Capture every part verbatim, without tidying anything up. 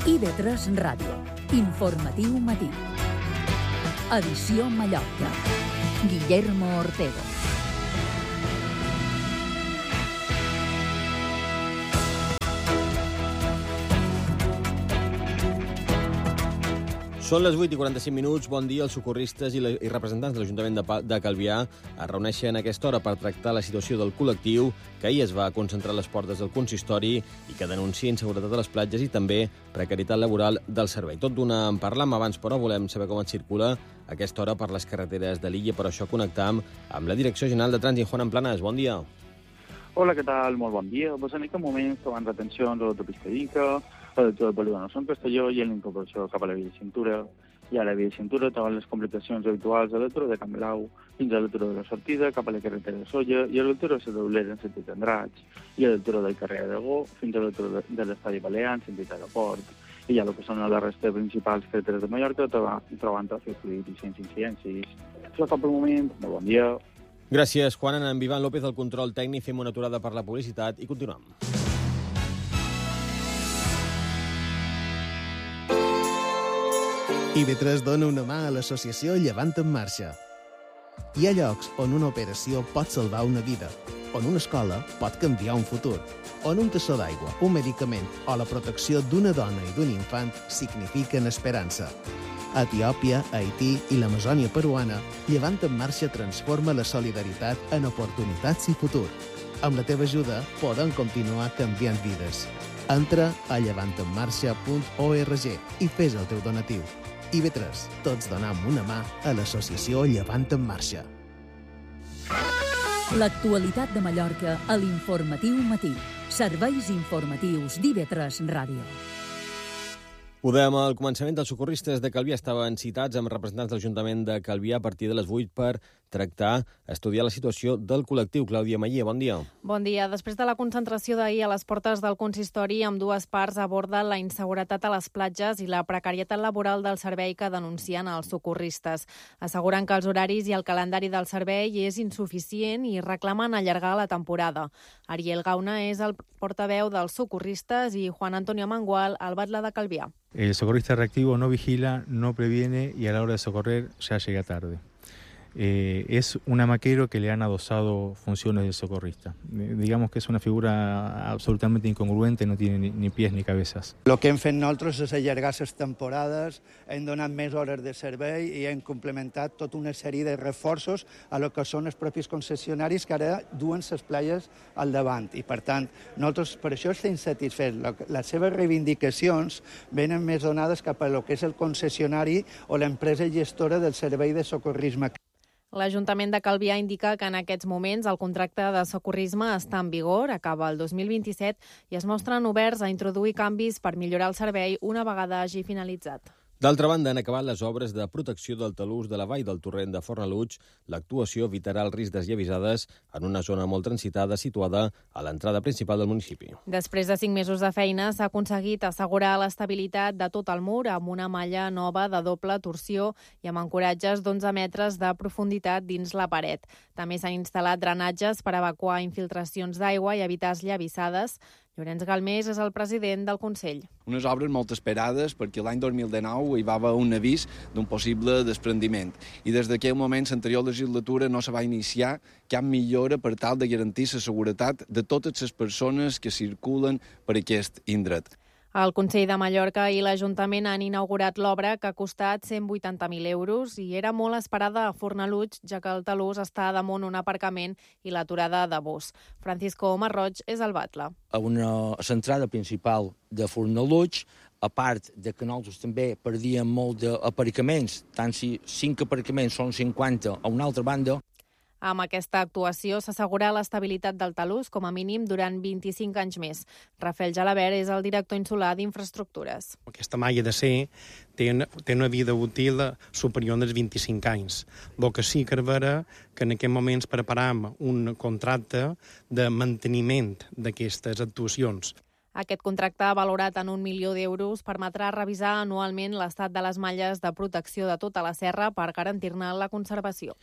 I V tres Ràdio. Informatiu matí. Edició Mallorca. Guillermo Ortego. Són les vuit i quaranta-cinc minuts. Bon dia. Els socorristes i, la, i representants de l'Ajuntament de, de Calvià es reuneixen a aquesta hora per tractar la situació del col·lectiu que ahir es va concentrar a les portes del consistori i que denuncia inseguretat a les platges i també precarietat laboral del servei. Tot d'una en parlam abans, però volem saber com et circula a aquesta hora per les carreteres de l'illa. Per això connectam amb la Direcció General de Trànsit, Juan Planas. Bon dia. Hola, què tal? Molt bon dia. Pues en aquest moment trobant retencions a l'autopista Ica, a l'autor de Polígono Sant Castelló i en l'incorporació cap a la via de cintura. I a la via de cintura troben les complicacions habituals a l'autor de Can Blau fins a l'autor de la sortida cap a la carretera de Solla i a l'autor de la Doblera en sentit Andratx i a l'autor del carrer Aragó fins a l'autor de, de l'Estadi Balear en sentit aeroport. I ja el que són la resta de principals carreteres de Mallorca trobant tràfic fluid i sense incidències. Això cap al moment. Molt bon dia. Gràcies, Juan. En Vivan López, el control tècnic. Fem una aturada per la publicitat i continuem. I V tres dona una mà a l'associació Llevant en Marxa. Hi ha llocs on una operació pot salvar una vida, on una escola pot canviar un futur, on un tassó d'aigua, un medicament o la protecció d'una dona i d'un infant signifiquen esperança. A Etiòpia, Haití i l'Amazònia peruana, Llevant en Marxa transforma la solidaritat en oportunitats i futur. Amb la teva ajuda podem continuar canviant vides. Entra a llevant en marxa punt org i fes el teu donatiu. I V tres, tots donam una mà a l'associació Llevant en Marxa. L'actualitat de Mallorca a l'Informatiu Matí. Serveis informatius d'I V tres Ràdio. Ho dèiem al començament, els socorristes de Calvià estaven citats amb representants de l'Ajuntament de Calvià a partir de les vuit per tractar, estudiar la situació del col·lectiu. Clàudia Mayer, bon dia. Bon dia. Després de la concentració d'ahir a les portes del consistori, amb dues parts aborden la inseguretat a les platges i la precarietat laboral del servei que denuncien els socorristes. Asseguren que els horaris i el calendari del servei és insuficient i reclamen allargar la temporada. Ariel Gauna és el portaveu dels socorristes i Juan Antonio Mangual, el batlle de Calvià. El socorrista reactivo no vigila, no previene y a la hora de socorrer ya llega tarde. Eh, es un amaquero que le han adosado funciones de socorrista. Eh, digamos que es una figura absolutamente incongruente, no tiene ni, ni pies ni cabezas. El que hem fet nosaltres és allargar les temporades, hem donat més hores de servei i hem complementat tota una sèrie de reforços a lo que són els propis concessionaris que ara duen les platges al davant. I, per tant, nosaltres per això estem satisfets. Les seves reivindicacions venen més donades cap a lo que és el concessionari o l'empresa gestora del servei de socorrisme. L'Ajuntament de Calvià indica que en aquests moments el contracte de socorrisme està en vigor, acaba el dos mil vint-i-set i es mostren oberts a introduir canvis per millorar el servei una vegada hagi finalitzat. D'altra banda, han acabat les obres de protecció del talús de la vall del torrent de Fornalutx. L'actuació evitarà el risc desllavissades en una zona molt transitada situada a l'entrada principal del municipi. Després de cinc mesos de feina, s'ha aconseguit assegurar l'estabilitat de tot el mur amb una malla nova de doble torsió i amb ancoratges d'onze metres de profunditat dins la paret. També s'han instal·lat drenatges per evacuar infiltracions d'aigua i evitar esllavissades. Llorenç Galmés és el president del Consell. Unes obres molt esperades perquè l'any dos mil dinou hi va haver un avís d'un possible desprendiment i des d'aquell moment l'anterior legislatura no se va iniciar cap millora per tal de garantir la seguretat de totes les persones que circulen per aquest indret. El Consell de Mallorca i l'Ajuntament han inaugurat l'obra que ha costat cent vuitanta mil euros i era molt esperada a Fornalutx, ja que el talús està damunt un aparcament i l'aturada de bus. Francisco Marroig és el batlle. A una l'entrada principal de Fornalutx, a part de que nosaltres també perdíem molt d'aparcaments, tant si cinc aparcaments són cinquanta a una altra banda. Amb aquesta actuació s'assegura l'estabilitat del talús com a mínim durant vint-i-cinc anys més. Rafael Jalabert és el director insular d'Infraestructures. Aquesta malla d'acer té, té una vida útil superior als vint-i-cinc anys. El que sí que és vera que en aquest moments preparam un contracte de manteniment d'aquestes actuacions. Aquest contracte, valorat en un milió d'euros, permetrà revisar anualment l'estat de les malles de protecció de tota la serra per garantir-ne la conservació.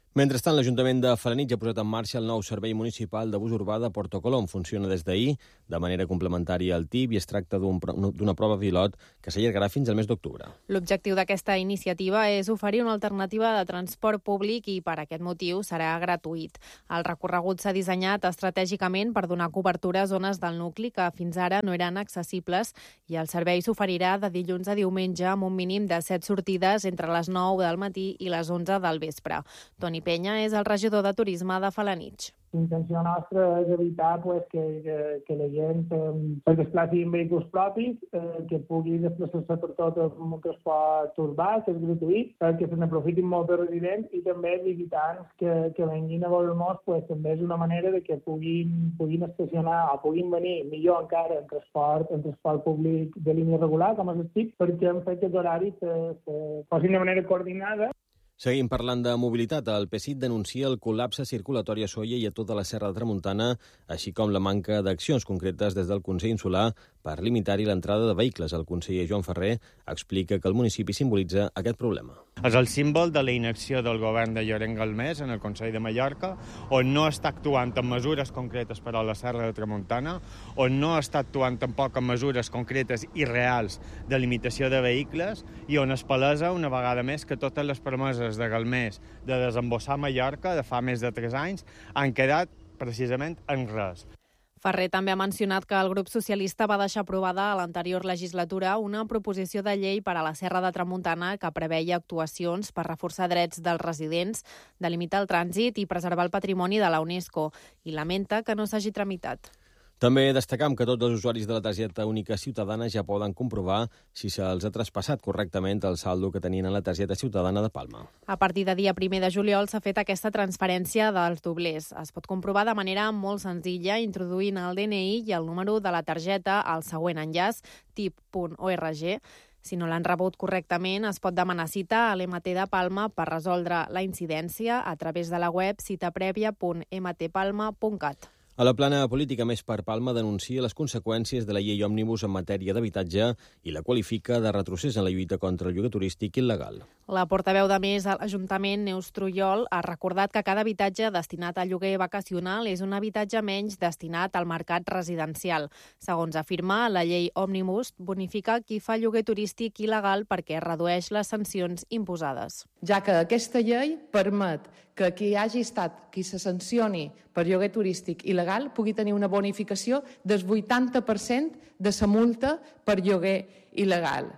Mentrestant, l'Ajuntament de Felanitx ha posat en marxa el nou servei municipal de bus urbà de Porto Colom. Funciona des d'ahir de manera complementària al T I B i es tracta d'una prova pilot que s'allargarà fins al mes d'octubre. L'objectiu d'aquesta iniciativa és oferir una alternativa de transport públic i per aquest motiu serà gratuït. El recorregut s'ha dissenyat estratègicament per donar cobertura a zones del nucli que fins ara no eren accessibles i el servei s'oferirà de dilluns a diumenge amb un mínim de set sortides entre les nou del matí i les onze del vespre. Toni Penya és el regidor de Turisme de Felanitx. La intenció nostra és evitar pues, que, que, que la gent eh, es desplaci en vehicles propis, eh, que pugui desplaçar-se per tot amb un transport urbà, que és gratuït, eh, que se n'aprofitin molt els residents i també els visitants que, que venguin a veure-nos, pues, també és una manera de que puguin, puguin estacionar o puguin venir millor encara en transport, en transport públic de línia regular, com es estic, perquè hem fet que els horaris se, se posin de manera coordinada. Seguim parlant de mobilitat. El P S I T denuncia el col·lapse circulatori a Sóller i a tota la Serra de Tramuntana, així com la manca d'accions concretes des del Consell Insular per limitar-hi l'entrada de vehicles. El conseller Joan Ferrer explica que el municipi simbolitza aquest problema. És el símbol de la inacció del govern de Llorenç Galmés en el Consell de Mallorca, on no està actuant en mesures concretes per a la Serra de Tramuntana, on no està actuant tampoc en mesures concretes i reals de limitació de vehicles i on es palesa una vegada més que totes les promeses de Galmés de desembossar Mallorca de fa més de tres anys han quedat precisament en res. Ferrer també ha mencionat que el grup socialista va deixar aprovada a l'anterior legislatura una proposició de llei per a la Serra de Tramuntana que preveia actuacions per reforçar drets dels residents, delimitar el trànsit i preservar el patrimoni de la UNESCO, i lamenta que no s'hagi tramitat. També destacam que tots els usuaris de la targeta única ciutadana ja poden comprovar si se'ls ha traspassat correctament el saldo que tenien a la targeta ciutadana de Palma. A partir de dia primer de juliol s'ha fet aquesta transferència dels doblers. Es pot comprovar de manera molt senzilla introduint el D N I i el número de la targeta al següent enllaç tip punt org. Si no l'han rebut correctament, es pot demanar cita a l'M T de Palma per resoldre la incidència a través de la web citaprèvia punt m t palma punt cat. A la plana política, Més per Palma denuncia les conseqüències de la llei òmnibus en matèria d'habitatge i la qualifica de retrocés en la lluita contra el lloguer turístic il·legal. La portaveu de Més a l'Ajuntament, Neus Trujol, ha recordat que cada habitatge destinat a lloguer vacacional és un habitatge menys destinat al mercat residencial. Segons afirma, la llei òmnibus bonifica qui fa lloguer turístic il·legal perquè redueix les sancions imposades. Ja que aquesta llei permet que qui hagi estat, qui se sancioni per lloguer turístic il·legal pugui tenir una bonificació del vuitanta per cent de la multa per lloguer il·legal.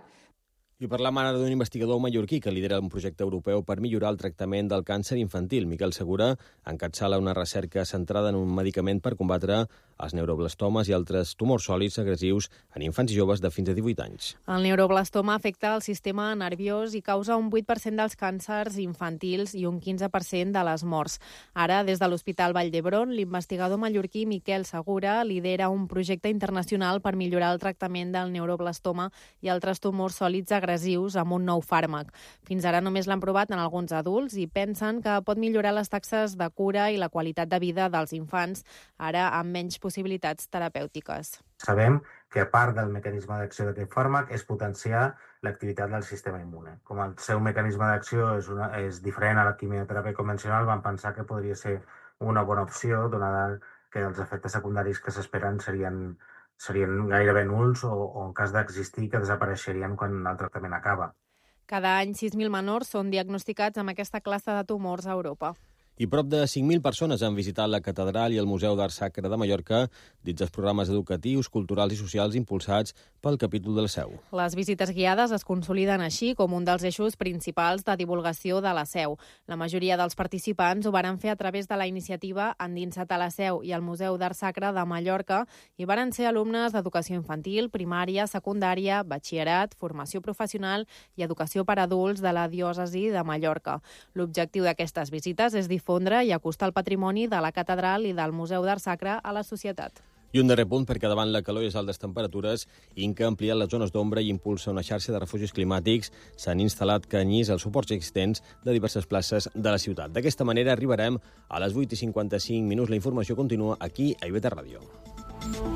I parlam ara d'un investigador mallorquí que lidera un projecte europeu per millorar el tractament del càncer infantil. Miquel Segura encapçala una recerca centrada en un medicament per combatre els neuroblastomes i altres tumors sòlids agressius en infants i joves de fins a divuit anys. El neuroblastoma afecta el sistema nerviós i causa un vuit per cent dels càncers infantils i un quinze per cent de les morts. Ara, des de l'Hospital Vall d'Hebron, l'investigador mallorquí Miquel Segura lidera un projecte internacional per millorar el tractament del neuroblastoma i altres tumors sòlids agressius amb un nou fàrmac. Fins ara només l'han provat en alguns adults i pensen que pot millorar les taxes de cura i la qualitat de vida dels infants, ara amb menys possibilitats terapèutiques. Sabem que a part del mecanisme d'acció d'aquest fàrmac és potenciar l'activitat del sistema immune. Com el seu mecanisme d'acció és, una, és diferent a la quimioteràpia convencional, vam pensar que podria ser una bona opció, donada que els efectes secundaris que s'esperen serien serien gairebé nuls o, o en cas d'existir que desapareixerien quan el tractament acaba. Cada any sis mil menors són diagnosticats amb aquesta classe de tumors a Europa. I prop de cinc mil persones han visitat la Catedral i el Museu d'Art Sacre de Mallorca dins els programes educatius, culturals i socials impulsats pel capítol de la Seu. Les visites guiades es consoliden així com un dels eixos principals de divulgació de la Seu. La majoria dels participants ho varen fer a través de la iniciativa Endinsat a la Seu i al Museu d'Art Sacre de Mallorca i varen ser alumnes d'educació infantil, primària, secundària, batxillerat, formació professional i educació per a adults de la diòcesi de Mallorca. L'objectiu d'aquestes visites és difondre i acostar el patrimoni de la catedral i del Museu d'Art Sacre a la societat. I un darrer punt, perquè davant la calor i les altes temperatures, Inca ha ampliat les zones d'ombra i impulsa una xarxa de refugis climàtics. S'han instal·lat canyís als suports existents de diverses places de la ciutat. D'aquesta manera arribarem a les vuit i cinquanta-cinc minuts. La informació continua aquí a I V T Ràdio.